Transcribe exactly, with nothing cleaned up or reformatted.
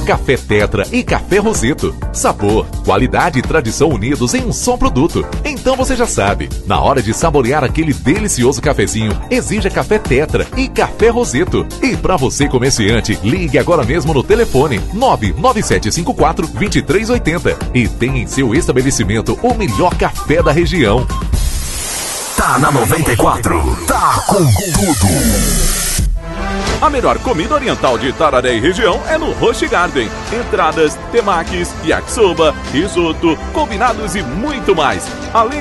Café Tetra e Café Roseto. Sabor, qualidade e tradição unidos em um só produto. Então você já sabe, na hora de saborear aquele delicioso cafezinho, exija Café Tetra e Café Roseto. E para você comerciante, ligue agora mesmo no telefone nove nove sete cinco quatro, dois três oito zero e tenha em seu estabelecimento o melhor café da região. Tá na noventa e quatro, tá com tudo. A melhor comida oriental de Itararé e região é no Roche Garden. Entradas, temakis, yakisoba, risoto, combinados e muito mais. Além